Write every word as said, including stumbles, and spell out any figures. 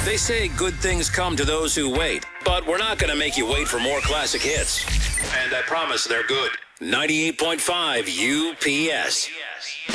They say good things come to those who wait, but we're not going to make you wait for more classic hits. And I promise they're good. ninety-eight point five U P S.